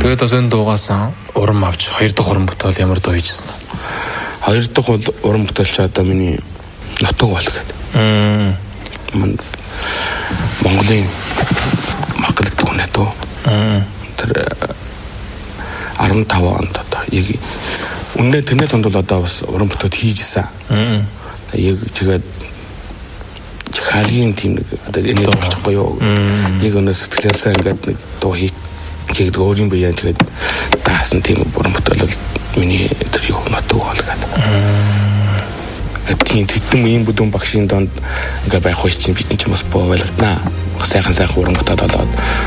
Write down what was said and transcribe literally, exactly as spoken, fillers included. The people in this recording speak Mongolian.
Тэгээд бас энэ дуугаас урам авч хоёр дахь урам бүтээл ямар дуу хийжсэн бэ? Хоёр дахь бол урам бүтээлч одоо миний нутаг бол гэдэг. Аа. Монголын маглаг дууны дуу. Аа. Тэр арван таван онд одоо яг үнэ тэрний тунд бол одоо бас уран бүтээл хийжсэн. Аа. Яг чигээд хаалгийн тийм нэг одоо энэ болчихгүй юу. Яг өнөө сэтгэлээсээ ингээд нэг дуу хийгээд өөрийн биеэ тэгээд даасан тийм уран бүтээл бол миний тэр юу нутаг бол гэдэг. Аа. Тийм тэтгэм ийм бүдүүн багшийн донд ингээд байх үе чинь бид чинь бас байлгаднаа. Сайхан сайхан уран бүтээл болоод